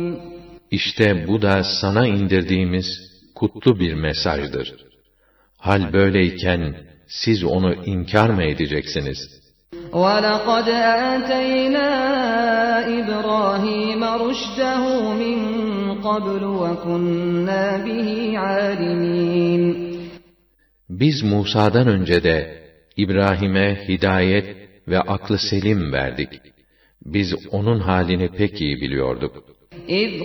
İşte bu da sana indirdiğimiz kutlu bir mesajdır. Hal böyleyken siz onu inkar mı edeceksiniz? وَلَقَدْ آتَيْنَا إِبْرَاهِيمَ رُشْدَهُ مِنْ قَبْلُ وَكُنَّا بِهِ عَالِمِينَ Biz Musa'dan önce de İbrahim'e hidayet ve aklı selim verdik. Biz onun halini pek iyi biliyorduk. إِذْ